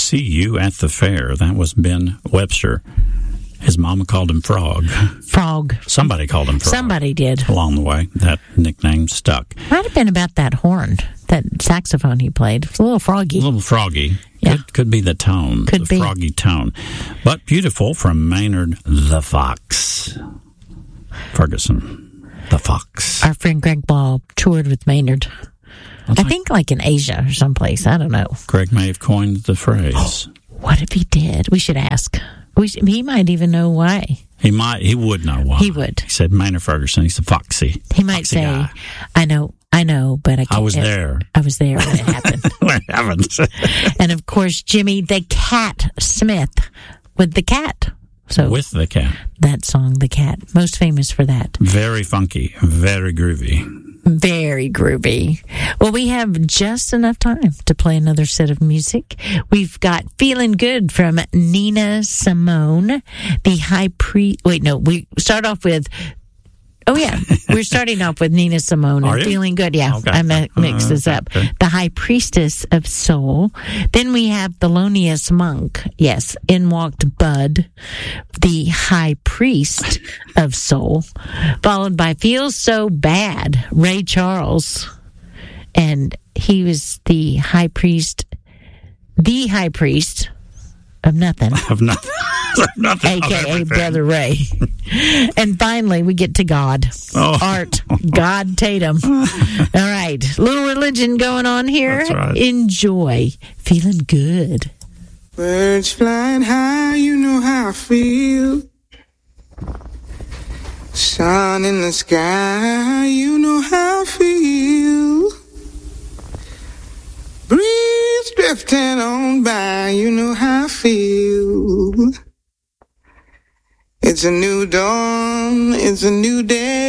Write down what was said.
see you at the fair. That was Ben Webster. His mama called him Frog. Frog. Somebody called him Frog. Somebody did. Along the way. That nickname stuck. Might have been about that horn, that saxophone he played. It's a little froggy. A little froggy. Yeah. Could be the tone. Could the be. Froggy tone. But beautiful from Maynard the Fox. Ferguson. The Fox. Our friend Greg Ball toured with Maynard. I think like in Asia or someplace. I don't know. Greg may have coined the phrase. What if he did? We should ask. He might even know why. He would know why. He would. He said Maynard Ferguson, he's the foxy. He might foxy say, guy. I know, but I can't. I was there. I was there when it happened. When it happened. And of course, Jimmy the Cat Smith with the cat. So with the cat. That song, The Cat, most famous for that. Very funky, very groovy. Very groovy. Well, we have just enough time to play another set of music. We've got Feeling Good from Nina Simone, the high priest. Wait, no, we start off with. Oh, yeah. We're starting off with Nina Simone and Feeling Good. Yeah, okay. I mixed this up. Okay. The High Priestess of Soul. Then we have Thelonious Monk. Yes, in walked Bud, the High Priest of Soul. Followed by Feels So Bad, Ray Charles. And he was the High Priest of nothing. Of nothing. AKA Brother Ray. And finally, we get to God. Art. God Tatum. All right. Little religion going on here. That's right. Enjoy. Feeling good. Birds flying high, you know how I feel. Sun in the sky, you know how I feel. Breeze drifting on by, you know how I feel. It's a new dawn, it's a new day.